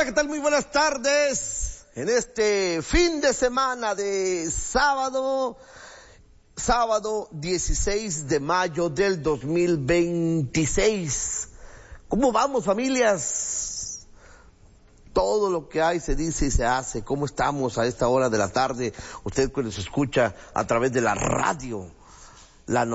Hola, ¿qué tal? Muy buenas tardes. En este fin de semana de sábado 16 de mayo del 2026. ¿Cómo vamos, familias? Todo lo que hay se dice y se hace. ¿Cómo estamos a esta hora de la tarde? Usted que nos escucha a través de la radio, la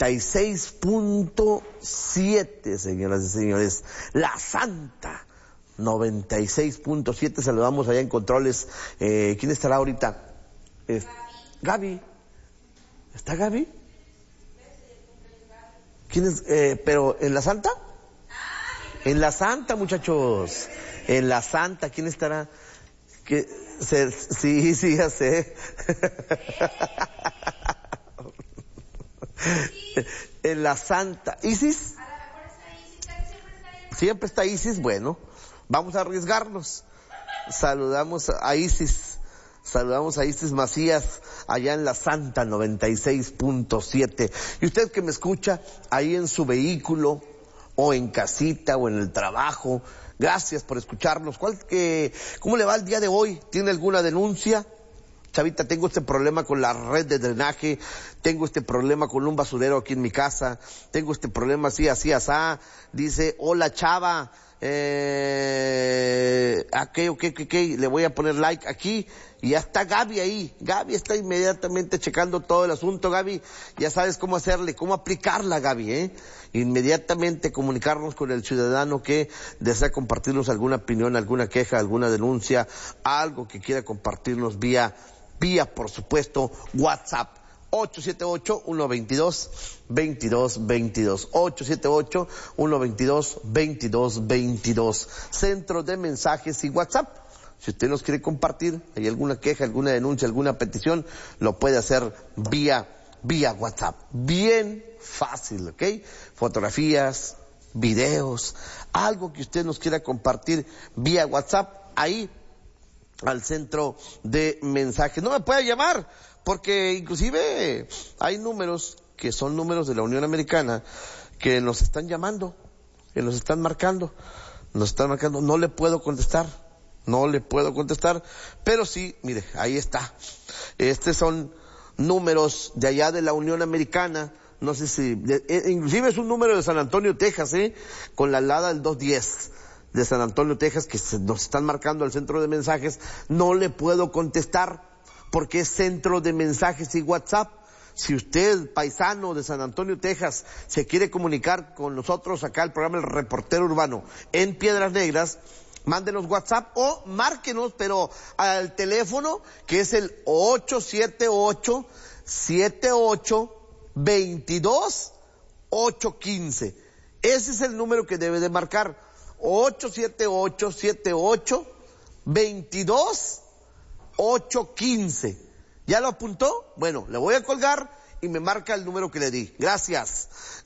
96.7, señoras y señores, la Santa 96.7. Saludamos allá en controles. ¿Quién estará ahorita? Gaby. ¿Está Gaby? ¿Quién es? ¿Pero en la Santa? En la Santa, muchachos. En la Santa, ¿quién estará? Sí, ya sé. En la Santa. ¿Isis? Siempre está Isis. Bueno, vamos a arriesgarnos. Saludamos a Isis Macías, allá en la Santa 96.7. Y usted que me escucha ahí en su vehículo, o en casita, o en el trabajo, gracias por escucharnos. ¿Cómo le va el día de hoy? ¿Tiene alguna denuncia? Chavita, tengo este problema con la red de drenaje, tengo este problema con un basurero aquí en mi casa, tengo este problema así, asá. Dice, hola chava, ok, le voy a poner like aquí, y ya está Gaby ahí. Gaby está inmediatamente checando todo el asunto. Gaby, ya sabes cómo hacerle, cómo aplicarla, Gaby, Inmediatamente comunicarnos con el ciudadano que desea compartirnos alguna opinión, alguna queja, alguna denuncia, algo que quiera compartirnos vía, por supuesto, WhatsApp. 878-122-2222. 878-122-2222. Centro de mensajes y WhatsApp. Si usted nos quiere compartir, hay alguna queja, alguna denuncia, alguna petición, lo puede hacer vía WhatsApp. Bien fácil, ¿ok? Fotografías, videos, algo que usted nos quiera compartir vía WhatsApp, ahí al centro de mensajes. No me puede llamar, porque inclusive hay números que son números de la Unión Americana que nos están llamando, que nos están marcando. No le puedo contestar, pero sí, mire, ahí está. Estos son números de allá de la Unión Americana. No sé si, inclusive es un número de San Antonio, Texas, con la alada del 210 de San Antonio, Texas, que nos están marcando al centro de mensajes. No le puedo contestar porque es centro de mensajes y WhatsApp. Si usted, paisano de San Antonio, Texas, se quiere comunicar con nosotros acá, el programa El Reportero Urbano en Piedras Negras, mándenos WhatsApp o márquenos, pero al teléfono que es el 878-78-22-815. Ese es el número que debe de marcar. 878-78-22-815. ¿Ya lo apuntó? Bueno, le voy a colgar y me marca el número que le di. Gracias.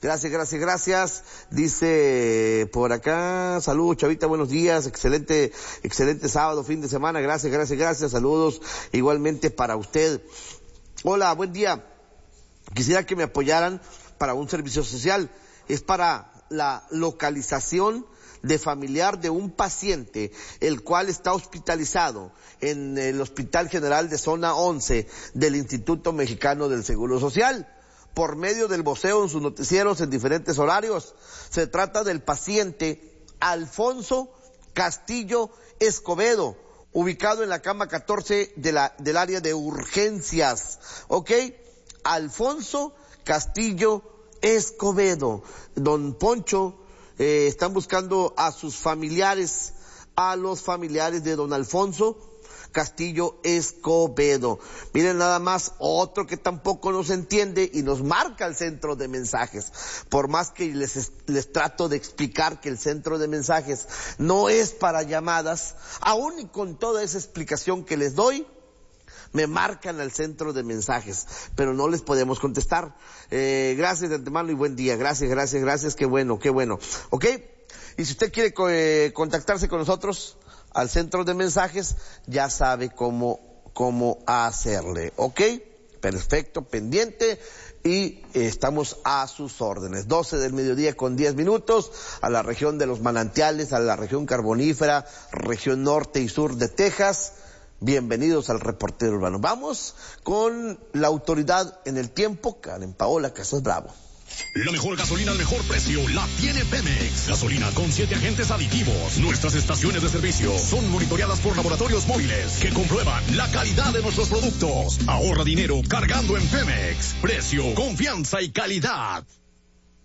Dice por acá, saludos chavita, buenos días, excelente sábado, fin de semana, gracias, saludos igualmente para usted. Hola, buen día. Quisiera que me apoyaran para un servicio social. Es para la localización de familiar de un paciente, el cual está hospitalizado en el Hospital General de Zona 11 del Instituto Mexicano del Seguro Social, por medio del voceo en sus noticieros en diferentes horarios. Se trata del paciente Alfonso Castillo Escobedo, ubicado en la cama 14 del área de urgencias, ¿ok? Alfonso Castillo Escobedo. Don Poncho, están buscando a sus familiares, a los familiares de don Alfonso Castillo Escobedo. Miren nada más, otro que tampoco nos entiende y nos marca el centro de mensajes. Por más que les trato de explicar que el centro de mensajes no es para llamadas, aún y con toda esa explicación que les doy, me marcan al centro de mensajes, pero no les podemos contestar. Gracias de antemano y buen día. Gracias, qué bueno. ¿Ok? Y si usted quiere contactarse con nosotros al centro de mensajes, ya sabe cómo hacerle. ¿Ok? Perfecto, pendiente y estamos a sus órdenes. 12 del mediodía con 10 minutos a la región de los manantiales, a la región carbonífera, región norte y sur de Texas. Bienvenidos al Reportero Urbano. Vamos con la autoridad en el tiempo, Karen Paola Casas Bravo. La mejor gasolina al mejor precio la tiene Pemex. Gasolina con 7 agentes aditivos. Nuestras estaciones de servicio son monitoreadas por laboratorios móviles que comprueban la calidad de nuestros productos. Ahorra dinero cargando en Pemex. Precio, confianza y calidad.